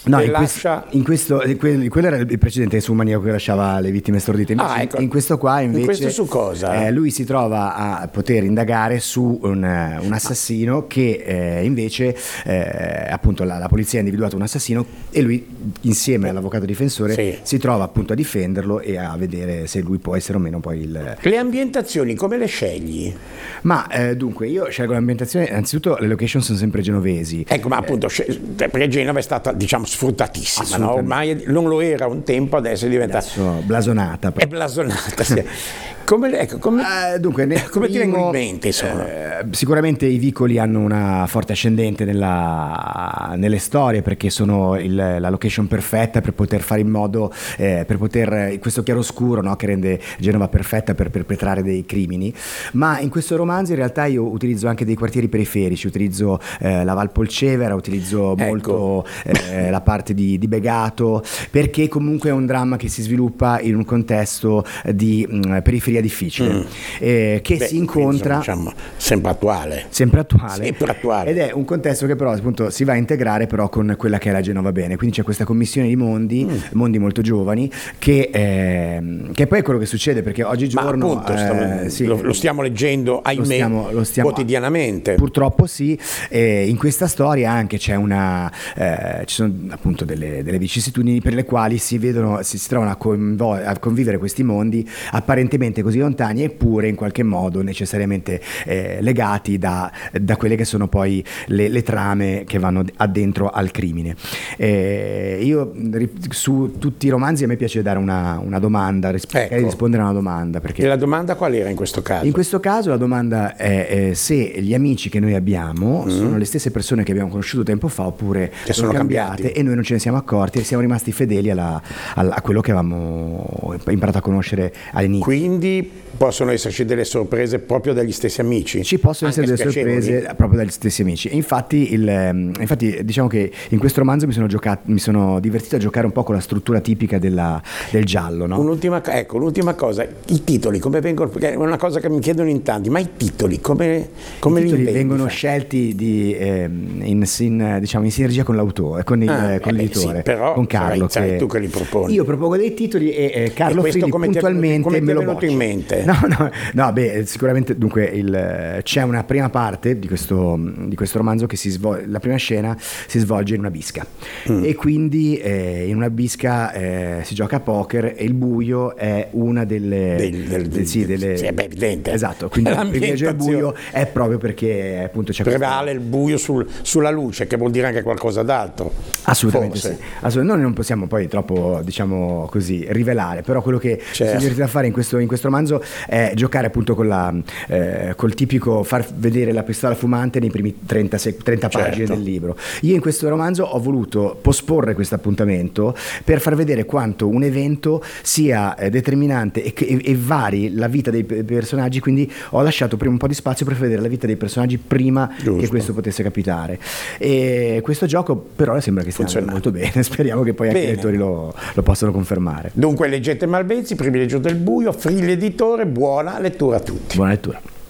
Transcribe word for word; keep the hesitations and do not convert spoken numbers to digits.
No, e in, lascia... questo, in questo quello, quello era il precedente su un maniaco che lasciava le vittime stordite. Invece, ah, ecco. in questo qua invece in questo su cosa? Eh, lui si trova a poter indagare su un, un assassino che eh, invece eh, appunto la, la polizia ha individuato un assassino e lui insieme all'avvocato difensore sì. si trova appunto a difenderlo e a vedere se lui può essere o meno poi il... Le ambientazioni come le scegli? Ma eh, dunque io scelgo l'ambientazione, innanzitutto le location sono sempre genovesi. Ecco, ma appunto eh, perché Genova è stata, diciamo, sfruttatissima, no? Ormai non lo era un tempo, adesso è diventata adesso blasonata. È blasonata, sì. Come, ecco, come, eh, dunque, come primo, ti vengono in mente? Insomma? Eh, sicuramente i vicoli hanno una forte ascendente nella, nelle storie perché sono il, la location perfetta per poter fare in modo, eh, per poter, questo chiaroscuro, no, che rende Genova perfetta per perpetrare dei crimini, ma in questo romanzo in realtà io utilizzo anche dei quartieri periferici, utilizzo eh, la Val Polcevera, utilizzo ecco. molto eh, la parte di, di Begato, perché comunque è un dramma che si sviluppa in un contesto di mh, periferia difficile mm. eh, che Beh, si incontra diciamo, sempre attuale sempre attuale sempre attuale ed è un contesto che però appunto si va a integrare però con quella che è la Genova bene, quindi c'è questa commissione di mondi mm. mondi molto giovani che, eh, che poi è quello che succede perché oggigiorno appunto, stiamo, eh, sì, lo, lo stiamo leggendo ahimè lo stiamo, lo stiamo, quotidianamente purtroppo sì eh, in questa storia anche c'è una eh, ci sono appunto delle, delle vicissitudini per le quali si vedono si, si trovano a, convo- a convivere questi mondi apparentemente così lontani eppure in qualche modo necessariamente eh, legati da, da quelle che sono poi le, le trame che vanno addentro al crimine. Eh, io su tutti i romanzi a me piace dare una, una domanda, risp- ecco. rispondere a una domanda. Perché e la domanda qual era in questo caso? In questo caso la domanda è eh, se gli amici che noi abbiamo mm. sono le stesse persone che abbiamo conosciuto tempo fa oppure che sono cambiate cambiate e noi non ce ne siamo accorti e siamo rimasti fedeli alla, alla, a quello che avevamo imparato a conoscere all'inizio. Quindi possono esserci delle sorprese proprio dagli stessi amici? Ci possono Anche essere delle spiacevoli. sorprese proprio dagli stessi amici. E infatti, il, infatti diciamo che in questo romanzo mi sono, giocato, mi sono divertito a giocare un po' con la struttura tipica della, del giallo. No? Un'ultima, ecco, l'ultima cosa, i titoli come vengono? Perché è una cosa che mi chiedono in tanti, ma i titoli come, come I titoli li vengono scelti di, eh, in, in, diciamo, in sinergia con l'autore, con, il, ah, con eh l'editore, sì, però, con Carlo. Sarai, sarai che tu che li proponi. Io propongo dei titoli e eh, Carlo e Frilli puntualmente come ti è, come me lo venuto in mente? No, no, no, beh, sicuramente dunque il, c'è una prima parte di questo, di questo romanzo che si svolge, la prima scena si svolge in una bisca mm. e quindi eh, in una bisca eh, si gioca a poker e il buio è una delle... Del, del, del, sì, delle sì, è beh, evidente. Esatto, quindi il privilegio del buio è proprio perché appunto c'è prevale questo... il buio sul, sulla luce, che vuol dire anche qualcosa d'altro. Assolutamente Forse. sì. Assolutamente. Noi non possiamo poi troppo, diciamo così, rivelare, però quello che certo. si è divertito a fare in questo, in questo romanzo è giocare appunto con la, eh, col tipico far vedere la pistola fumante nei primi trenta, trenta certo. pagine del libro. Io in questo romanzo ho voluto posporre questo appuntamento per far vedere quanto un evento sia eh, determinante e, e, e vari la vita dei personaggi, quindi ho lasciato prima un po' di spazio per vedere la vita dei personaggi prima Giusto. Che questo potesse capitare. E questo gioco però sembra che stia andando molto bene, speriamo che poi anche bene. I lettori lo, lo possano confermare. Dunque leggete Malvezzi, Privilegio del buio, Frilli editore, buona lettura a tutti. Buona lettura.